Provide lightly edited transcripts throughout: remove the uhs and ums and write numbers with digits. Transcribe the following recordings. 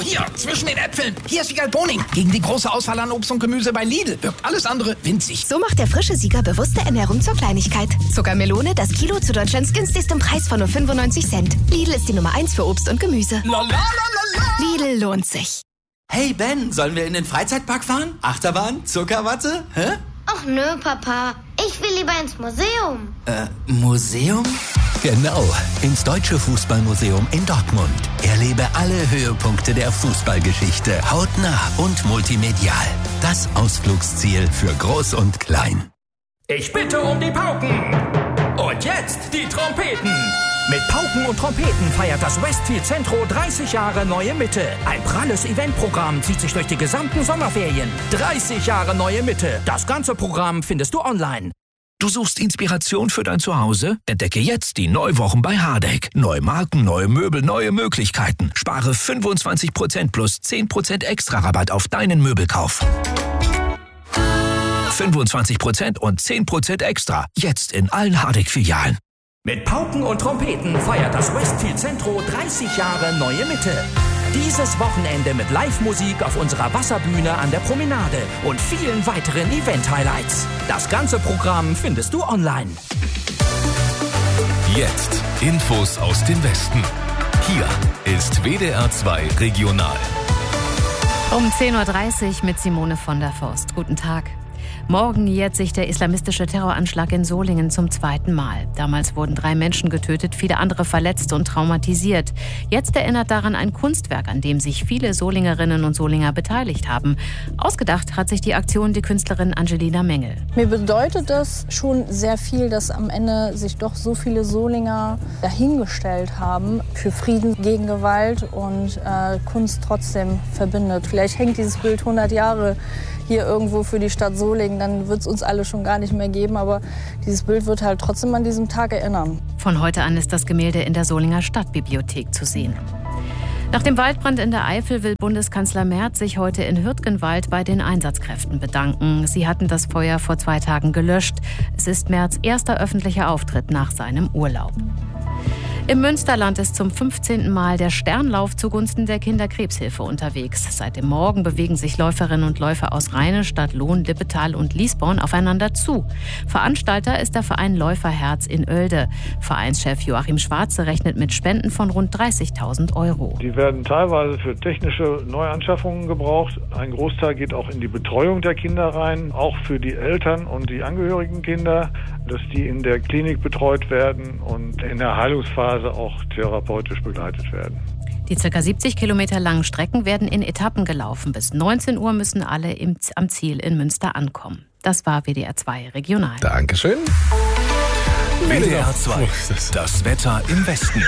Hier, zwischen den Äpfeln. Hier ist Siegerl Boning. Gegen die große Auswahl an Obst und Gemüse bei Lidl wirkt alles andere winzig. So macht der frische Sieger bewusste Ernährung zur Kleinigkeit. Zuckermelone, das Kilo zu Deutschlands günstigstem Preis von nur 95 Cent. Lidl ist die Nummer 1 für Obst und Gemüse. Lidl lohnt sich. Hey Ben, sollen wir in den Freizeitpark fahren? Achterbahn? Zuckerwatte? Hä? Ach nö, Papa. Ich will lieber ins Museum. Museum? Genau, ins Deutsche Fußballmuseum in Dortmund. Erlebe alle Höhepunkte der Fußballgeschichte hautnah und multimedial. Das Ausflugsziel für Groß und Klein. Ich bitte um die Pauken. Und jetzt die Trompeten. Mit Pauken und Trompeten feiert das Westfield Centro 30 Jahre Neue Mitte. Ein pralles Eventprogramm zieht sich durch die gesamten Sommerferien. 30 Jahre Neue Mitte. Das ganze Programm findest du online. Du suchst Inspiration für dein Zuhause? Entdecke jetzt die Neuwochen bei Hardegg. Neue Marken, neue Möbel, neue Möglichkeiten. Spare 25% plus 10% extra Rabatt auf deinen Möbelkauf. 25% und 10% extra. Jetzt in allen Hardegg-Filialen. Mit Pauken und Trompeten feiert das Westfield Centro 30 Jahre Neue Mitte. Dieses Wochenende mit Live-Musik auf unserer Wasserbühne an der Promenade und vielen weiteren Event-Highlights. Das ganze Programm findest du online. Jetzt Infos aus dem Westen. Hier ist WDR 2 Regional. Um 10.30 Uhr mit Simone von der Forst. Guten Tag. Morgen jährt sich der islamistische Terroranschlag in Solingen zum 2. Mal. Damals wurden 3 Menschen getötet, viele andere verletzt und traumatisiert. Jetzt erinnert daran ein Kunstwerk, an dem sich viele Solingerinnen und Solinger beteiligt haben. Ausgedacht hat sich die Aktion die Künstlerin Angelina Mengel. Mir bedeutet das schon sehr viel, dass am Ende sich doch so viele Solinger dahingestellt haben für Frieden gegen Gewalt und Kunst trotzdem verbindet. Vielleicht hängt dieses Bild 100 Jahre hier irgendwo für die Stadt Solingen, dann wird es uns alle schon gar nicht mehr geben. Aber dieses Bild wird halt trotzdem an diesem Tag erinnern. Von heute an ist das Gemälde in der Solinger Stadtbibliothek zu sehen. Nach dem Waldbrand in der Eifel will Bundeskanzler Merz sich heute in Hürtgenwald bei den Einsatzkräften bedanken. Sie hatten das Feuer vor 2 Tagen gelöscht. Es ist Merz' erster öffentlicher Auftritt nach seinem Urlaub. Im Münsterland ist zum 15. Mal der Sternlauf zugunsten der Kinderkrebshilfe unterwegs. Seit dem Morgen bewegen sich Läuferinnen und Läufer aus Rheine, Stadtlohn, Lippetal und Liesborn aufeinander zu. Veranstalter ist der Verein Läuferherz in Oelde. Vereinschef Joachim Schwarze rechnet mit Spenden von rund 30.000 €. Die werden teilweise für technische Neuanschaffungen gebraucht. Ein Großteil geht auch in die Betreuung der Kinder rein, auch für die Eltern und die angehörigen Kinder, dass die in der Klinik betreut werden und in der Heilungsphase auch therapeutisch begleitet werden. Die ca. 70 Kilometer langen Strecken werden in Etappen gelaufen. Bis 19 Uhr müssen alle am Ziel in Münster ankommen. Das war WDR 2 Regional. Dankeschön. WDR 2, das Wetter im Westen.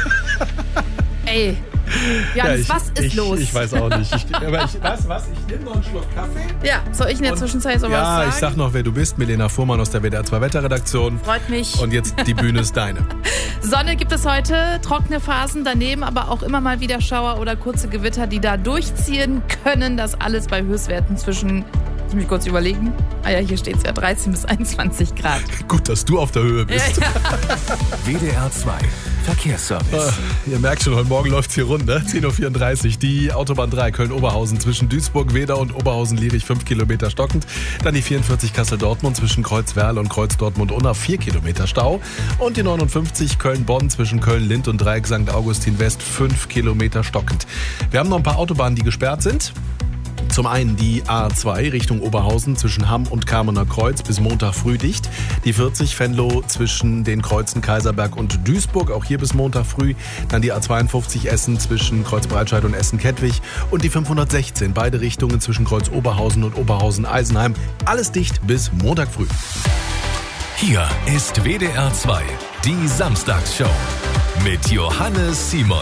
Ey, Jans, was ist los? Ich weiß auch nicht. Ich nehme noch einen Schluck Kaffee. Ja, soll ich in der Zwischenzeit sowas sagen? Ja, ich sag noch, wer du bist. Milena Fuhrmann aus der WDR 2 Wetterredaktion. Freut mich. Und jetzt die Bühne ist deine. Sonne gibt es heute, trockene Phasen, daneben aber auch immer mal wieder Schauer oder kurze Gewitter, die da durchziehen können. Das alles bei Höchstwerten zwischen, lass mich kurz überlegen, hier steht es ja, 13 bis 21 Grad. Gut, dass du auf der Höhe bist. Ja. WDR 2 Verkehrsservice. Ihr merkt schon, heute Morgen läuft es hier rund, ne? 10.34 Uhr. Die Autobahn 3 Köln-Oberhausen zwischen Duisburg-Wedau und Oberhausen-Lierich 5 Kilometer stockend. Dann die 44 Kassel-Dortmund zwischen Kreuzwerl und Kreuz-Dortmund-Unna 4 Kilometer Stau. Und die 59 Köln-Bonn zwischen Köln-Lind und Dreieck St. Augustin-West 5 Kilometer stockend. Wir haben noch ein paar Autobahnen, die gesperrt sind. Zum einen die A2 Richtung Oberhausen zwischen Hamm und Kamener Kreuz bis Montag früh dicht. Die 40 Venlo zwischen den Kreuzen Kaiserberg und Duisburg, auch hier bis Montag früh. Dann die A52 Essen zwischen Kreuz Breitscheid und Essen-Kettwig. Und die 516 beide Richtungen zwischen Kreuz Oberhausen und Oberhausen-Eisenheim. Alles dicht bis Montag früh. Hier ist WDR 2, die Samstagsshow mit Johannes Simon.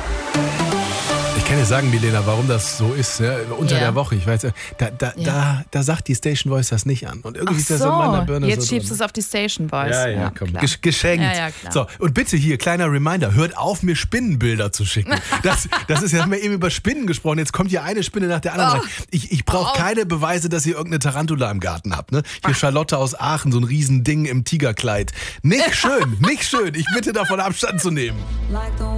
Ich kann dir sagen, Milena, warum das so ist, ne? Unter der Woche. Ich weiß, da sagt die Station Voice das nicht an. Und irgendwie ist das so in meiner Birne. Jetzt so schiebst du es auf die Station Voice. Ja, komm. Geschenkt. Ja, klar. So, und bitte hier, kleiner Reminder, hört auf, mir Spinnenbilder zu schicken. Das ist ja, haben wir eben über Spinnen gesprochen. Jetzt kommt hier eine Spinne nach der anderen. Ich brauche keine Beweise, dass ihr irgendeine Tarantula im Garten habt. Ne? Hier Charlotte aus Aachen, so ein Riesending im Tigerkleid. Nicht schön, nicht schön. Ich bitte davon Abstand zu nehmen.